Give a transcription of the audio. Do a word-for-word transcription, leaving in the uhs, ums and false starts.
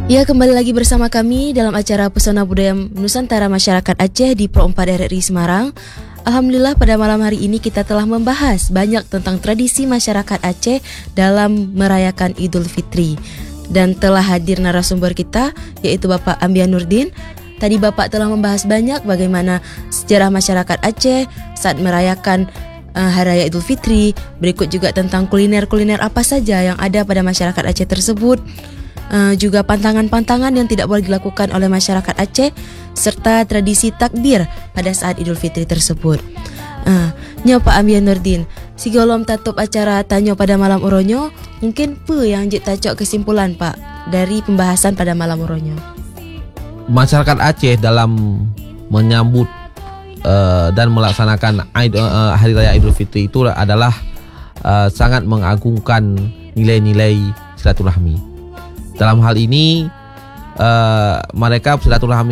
Ya, kembali lagi bersama kami dalam acara Pesona Budaya Nusantara Masyarakat Aceh di Pro empat R R I Semarang. Alhamdulillah pada malam hari ini kita telah membahas banyak tentang tradisi masyarakat Aceh dalam merayakan Idul Fitri. Dan telah hadir narasumber kita yaitu Bapak Ambian Nurdin. Tadi Bapak telah membahas banyak bagaimana sejarah masyarakat Aceh saat merayakan uh, Hari Raya Idul Fitri. Berikut juga tentang kuliner-kuliner apa saja yang ada pada masyarakat Aceh tersebut. Uh, juga pantangan-pantangan yang tidak boleh dilakukan oleh masyarakat Aceh serta tradisi takbir pada saat Idul Fitri tersebut. Uh, Nyo Pak Ambian Nurdin, si golom tatup acara tanyo pada malam uronyo, mungkin pe yang jik tacok kesimpulan Pak dari pembahasan pada malam uronyo. Masyarakat Aceh dalam menyambut uh, dan melaksanakan uh, Hari Raya Idul Fitri itu adalah uh, sangat mengagungkan nilai-nilai silaturahmi. Dalam hal ini uh, mereka silaturahmi